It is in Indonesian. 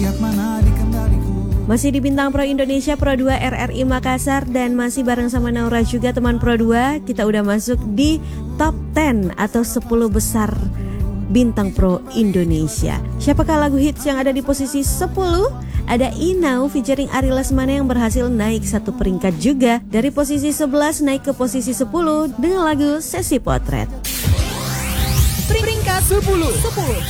setiap mana di kendaliku. Masih di Bintang Pro Indonesia Pro 2 RRI Makassar dan masih bareng sama Naura juga teman Pro 2. Kita udah masuk di top 10 atau 10 besar Bintang Pro Indonesia. Siapakah lagu hits yang ada di posisi 10? Ada Inau featuring Ari Lesmana yang berhasil naik satu peringkat juga. Dari posisi 11 naik ke posisi 10 dengan lagu Sesi Potret. Peringkat 10.